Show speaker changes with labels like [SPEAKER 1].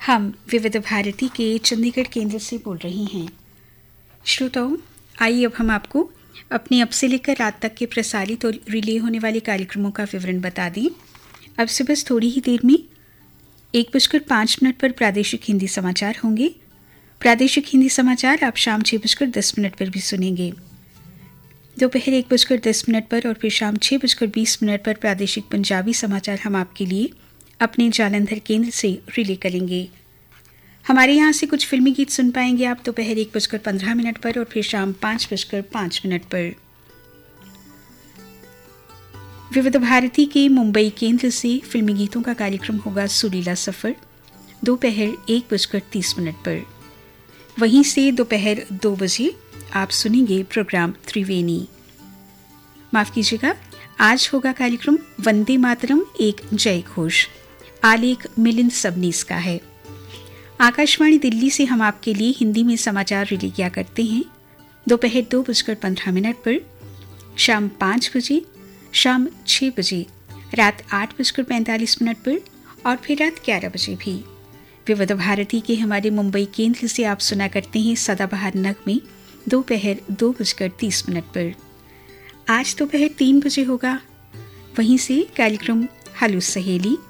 [SPEAKER 1] हम विविध भारती के चंडीगढ़ केंद्र से बोल रहे हैं। श्रोताओं, आइए अब हम आपको अपने अब से लेकर रात तक के प्रसारित और रिले होने वाले कार्यक्रमों का विवरण बता दें। अब से बस थोड़ी ही देर में 1:05 पर प्रादेशिक हिंदी समाचार होंगे। प्रादेशिक हिंदी समाचार आप शाम 6:10 पर भी सुनेंगे। दोपहर 1:10 पर और फिर शाम 6:20 पर प्रादेशिक पंजाबी समाचार हम आपके लिए अपने जालंधर केंद्र से रिले करेंगे। हमारे यहाँ से कुछ फिल्मी गीत सुन पाएंगे आप दोपहर 1:15 पर और फिर शाम 5:05 पर। विविध भारती के मुंबई केंद्र से फिल्मी गीतों का कार्यक्रम होगा सुरीला सफर दोपहर 1:30 पर। वहीं से दोपहर 2 बजे आप सुनेंगे प्रोग्राम त्रिवेणी। माफ कीजिएगा, आज होगा कार्यक्रम वंदे मातरम एक जय घोष। आलेख मिलिंद सबनीस का है। आकाशवाणी दिल्ली से हम आपके लिए हिंदी में समाचार रिले किया करते हैं दोपहर 2:15 पर, शाम 5 बजे, शाम 6 बजे, रात 8:45 पर और फिर रात 11 बजे भी। विविध भारती के हमारे मुंबई केंद्र से आप सुना करते हैं सदाबहार नगमे दोपहर 2:30 पर। आज दोपहर 3 बजे होगा। वहीं से कार्यक्रम हेलो सहेली